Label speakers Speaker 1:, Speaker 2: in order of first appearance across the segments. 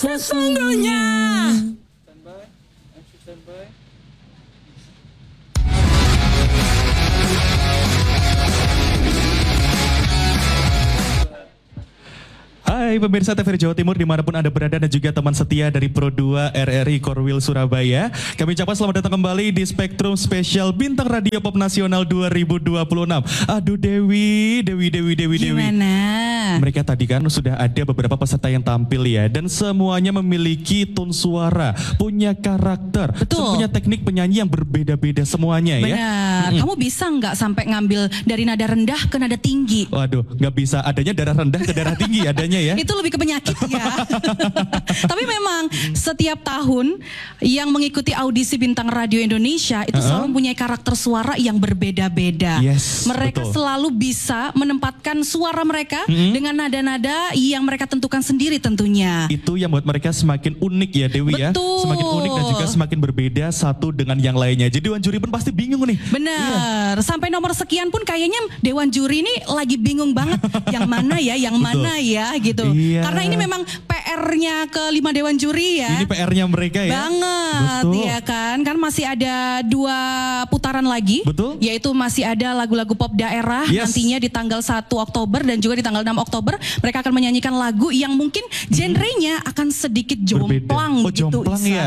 Speaker 1: sesungguhnya.
Speaker 2: Hai pemirsa TVRI Jawa Timur dimanapun Anda berada dan juga teman setia dari Pro2 RRI Korwil Surabaya. Kami ucapkan selamat datang kembali di Spektrum Spesial Bintang Radio Pop Nasional 2026. Aduh Dewi.
Speaker 1: Gimana?
Speaker 2: Mereka tadi kan sudah ada beberapa peserta yang tampil ya. Dan semuanya memiliki tone suara, punya karakter.
Speaker 1: Betul.
Speaker 2: Punya teknik penyanyi yang berbeda-beda semuanya ya.
Speaker 1: Benar. Kamu bisa nggak sampai ngambil dari nada rendah ke nada tinggi?
Speaker 2: Waduh, nggak bisa. Adanya darah rendah ke darah tinggi adanya ya.
Speaker 1: Itu lebih ke penyakit ya. Tapi memang setiap tahun yang mengikuti audisi Bintang Radio Indonesia itu selalu mempunyai karakter suara yang berbeda-beda.
Speaker 2: Yes,
Speaker 1: mereka
Speaker 2: betul.
Speaker 1: selalu bisa menempatkan suara mereka dengan nada-nada yang mereka tentukan sendiri tentunya.
Speaker 2: Itu yang buat mereka semakin unik ya Dewi ya.
Speaker 1: Betul.
Speaker 2: Semakin unik dan juga semakin berbeda satu dengan yang lainnya. Jadi Dewan Juri pun pasti bingung nih.
Speaker 1: Benar. Sampai nomor sekian pun kayaknya Dewan Juri ini lagi bingung banget. Yang mana ya, yang mana ya gitu.
Speaker 2: Iya.
Speaker 1: Karena ini memang PR-nya ke 5 Dewan Juri ya.
Speaker 2: Ini PR-nya mereka ya.
Speaker 1: Banget.
Speaker 2: Betul.
Speaker 1: Ya kan masih ada 2 putaran lagi.
Speaker 2: Betul.
Speaker 1: Yaitu masih ada lagu-lagu pop daerah.
Speaker 2: Yes.
Speaker 1: Nantinya di tanggal 1 Oktober dan juga di tanggal 6 Oktober. Mereka akan menyanyikan lagu yang mungkin genrenya akan sedikit jomplang.
Speaker 2: Oh
Speaker 1: begitu,
Speaker 2: jomplang
Speaker 1: Isa.
Speaker 2: ya.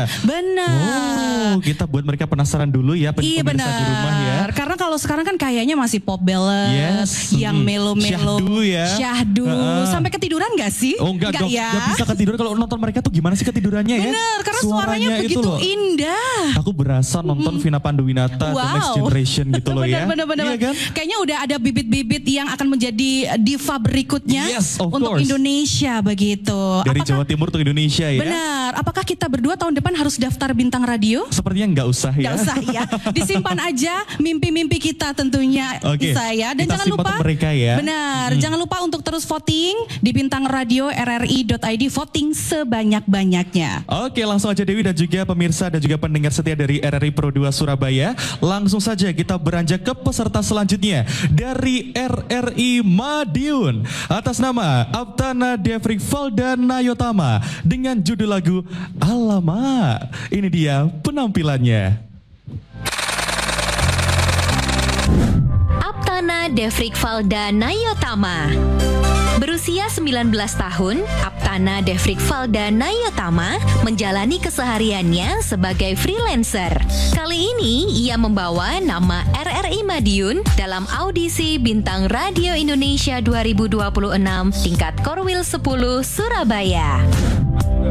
Speaker 1: Benar.
Speaker 2: Oh kita buat mereka penasaran dulu ya
Speaker 1: Iya
Speaker 2: pemirsa
Speaker 1: benar.
Speaker 2: di rumah ya.
Speaker 1: Karena kalau sekarang kan kayaknya masih pop ballad,
Speaker 2: Yes.
Speaker 1: yang melo-melo,
Speaker 2: Syahdu ya.
Speaker 1: syahdu. Sampai ketiduran gak sih?
Speaker 2: Oh enggak dong,
Speaker 1: ya.
Speaker 2: enggak bisa ketiduran. Kalau nonton mereka tuh gimana sih ketidurannya ya?
Speaker 1: Bener, karena suaranya
Speaker 2: itu
Speaker 1: begitu
Speaker 2: loh.
Speaker 1: indah.
Speaker 2: Aku berasa nonton Vina Panduwinata The Next Generation gitu loh ya.
Speaker 1: Benar.
Speaker 2: Iya kan?
Speaker 1: Kayaknya udah ada bibit-bibit yang akan menjadi diva berikutnya
Speaker 2: Yes, of
Speaker 1: untuk
Speaker 2: course.
Speaker 1: Indonesia begitu.
Speaker 2: Dari Jawa Timur untuk Indonesia ya.
Speaker 1: Benar. Apakah kita berdua tahun depan harus daftar bintang radio?
Speaker 2: Sepertinya nggak usah ya.
Speaker 1: Gak usah ya. Disimpan aja mimpi-mimpi kita tentunya
Speaker 2: Oke,
Speaker 1: saya. Dan
Speaker 2: kita
Speaker 1: jangan
Speaker 2: simpan
Speaker 1: lupa
Speaker 2: untuk mereka ya.
Speaker 1: Benar. Jangan lupa untuk terus voting di bintang radio rri.id, voting sebanyak-banyaknya.
Speaker 2: Oke, langsung aja Dewi dan juga pemirsa dan juga pendengar setia dari RRI Pro2 Surabaya. Langsung saja kita beranjak ke peserta selanjutnya dari RRI Madiun. Atas nama Aptana Devrik Valda Nayotama dengan judul lagu Alamak. Ini dia penampilannya.
Speaker 3: Aptana Devrik Valda Nayotama. Berusia 19 tahun, Aptana Devrik Valda Nayotama menjalani kesehariannya sebagai freelancer. Kali ini ia membawa nama RRI Madiun dalam audisi Bintang Radio Indonesia 2026 tingkat Korwil 10 Surabaya.